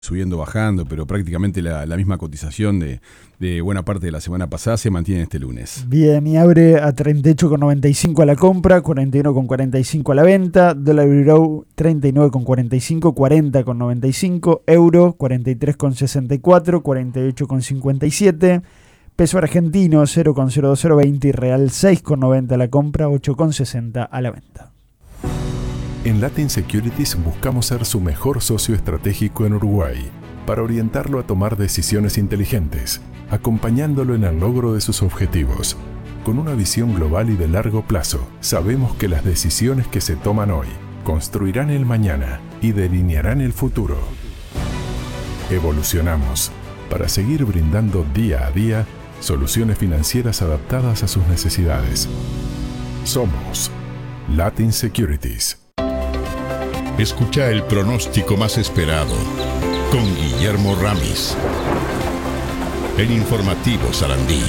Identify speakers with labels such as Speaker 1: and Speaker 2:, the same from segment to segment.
Speaker 1: subiendo, bajando, pero prácticamente la misma cotización de buena parte de la semana pasada se mantiene este lunes.
Speaker 2: Bien, y abre a 38,95 a la compra, 41,45 a la venta, dólar euro 39,45, 40,95, euro 43,64, 48,57, peso argentino 0,020 y real 6,90 a la compra, 8,60 a la venta.
Speaker 3: En Latin Securities buscamos ser su mejor socio estratégico en Uruguay para orientarlo a tomar decisiones inteligentes, acompañándolo en el logro de sus objetivos. Con una visión global y de largo plazo, sabemos que las decisiones que se toman hoy construirán el mañana y delinearán el futuro. Evolucionamos para seguir brindando día a día soluciones financieras adaptadas a sus necesidades. Somos Latin Securities.
Speaker 4: Escucha el pronóstico más esperado con Guillermo Ramis. El informativo Sarandí.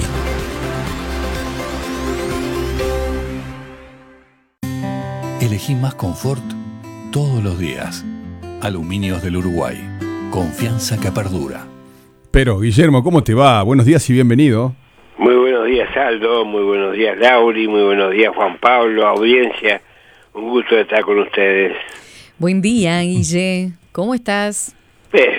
Speaker 4: Elegí más confort todos los días. Aluminios del Uruguay. Confianza que perdura.
Speaker 1: Pero, Guillermo, ¿cómo te va? Buenos días y bienvenido.
Speaker 5: Muy buenos días, Aldo. Muy buenos días, Lauri. Muy buenos días, Juan Pablo, audiencia. Un gusto de estar con ustedes.
Speaker 6: Buen día, Guille. ¿Cómo estás?
Speaker 5: Pero,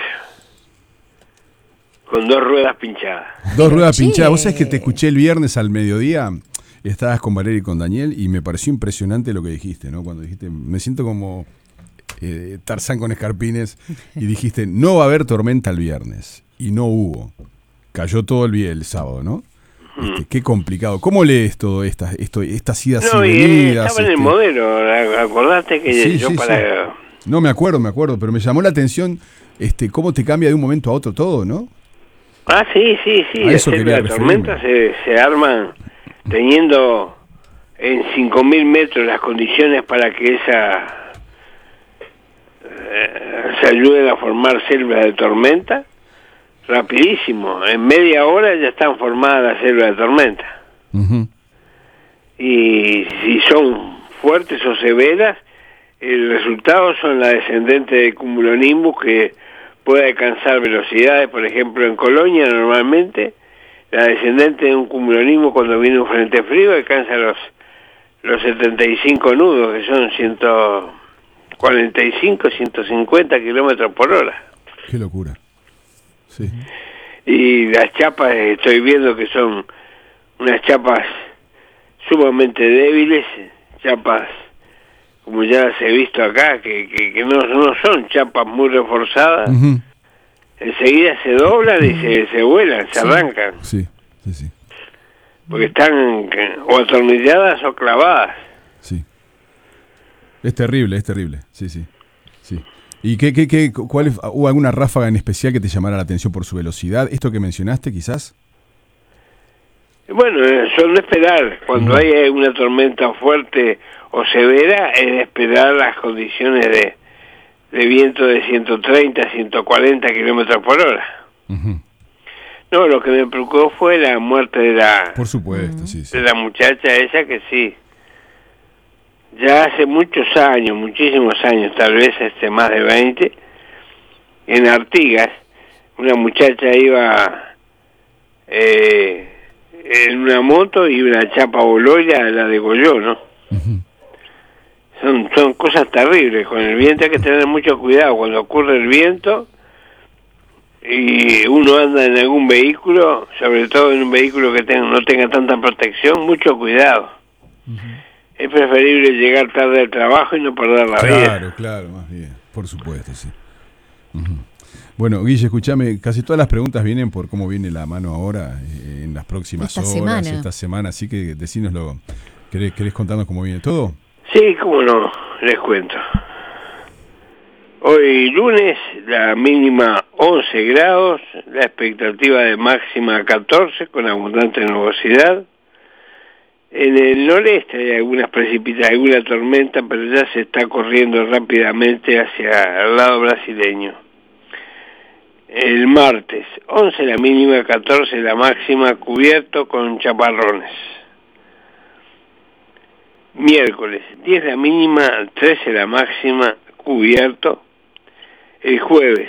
Speaker 5: con dos ruedas pinchadas.
Speaker 1: Dos ruedas pinchadas. Vos sabés que te escuché el viernes al mediodía. Estabas con Valeria y con Daniel y me pareció impresionante lo que dijiste, ¿no? Cuando dijiste, me siento como Tarzán con escarpines y dijiste, no va a haber tormenta el viernes. Y no hubo. Cayó todo el sábado, ¿no? Qué complicado. ¿Cómo lees todo estas idas y venidas?
Speaker 5: Estaba en el modelo, acordate que
Speaker 1: sí,
Speaker 5: yo
Speaker 1: sí,
Speaker 5: para...
Speaker 1: Sí. No, me acuerdo, pero me llamó la atención cómo te cambia de un momento a otro todo, ¿no?
Speaker 5: Ah, sí.
Speaker 1: A eso quería
Speaker 5: La tormenta se arman teniendo en 5.000 metros las condiciones para que se ayuden a formar células de tormenta. Rapidísimo, en media hora ya están formadas las células de tormenta. Uh-huh. Y si son fuertes o severas, el resultado son la descendente de cumulonimbus que puede alcanzar velocidades. Por ejemplo, en Colonia normalmente la descendente de un cumulonimbus cuando viene un frente frío alcanza los 75 nudos, que son 145, 150 kilómetros por hora.
Speaker 1: Qué locura. Sí.
Speaker 5: Y las chapas estoy viendo que son unas chapas sumamente débiles, chapas como ya las he visto acá, que no son chapas muy reforzadas. Uh-huh. Enseguida se doblan y se vuelan, se arrancan.
Speaker 1: Sí.
Speaker 5: Porque están o atornilladas o clavadas.
Speaker 1: Sí. Es terrible, sí. ¿Y hubo alguna ráfaga en especial que te llamara la atención por su velocidad? ¿Esto que mencionaste, quizás?
Speaker 5: Bueno, son de esperar. Cuando hay una tormenta fuerte o severa, es de esperar las condiciones de viento de 130, 140 kilómetros por hora. Uh-huh. No, lo que me preocupó fue la muerte de
Speaker 1: Por supuesto, sí.
Speaker 5: De la muchacha esa que sí. Ya hace muchos años, muchísimos años, tal vez más de 20, en Artigas, una muchacha iba en una moto y una chapa voló y la degolló, ¿no? Uh-huh. Son cosas terribles. Con el viento hay que tener mucho cuidado. Cuando ocurre el viento y uno anda en algún vehículo, sobre todo en un vehículo que no tenga tanta protección, mucho cuidado. Uh-huh. Es preferible llegar tarde al trabajo y no perder la vida.
Speaker 1: Claro, más bien. Por supuesto, sí. Uh-huh. Bueno, Guille, escúchame, casi todas las preguntas vienen por cómo viene la mano ahora en las próximas horas, esta semana, así que decínoslo. ¿Querés contarnos cómo viene todo?
Speaker 5: Sí, cómo no, les cuento. Hoy lunes, la mínima 11 grados, la expectativa de máxima 14 con abundante nubosidad. En el noreste hay algunas precipitaciones, alguna tormenta, pero ya se está corriendo rápidamente hacia el lado brasileño. El martes, 11 la mínima, 14 la máxima, cubierto con chaparrones. Miércoles, 10 la mínima, 13 la máxima, cubierto. El jueves,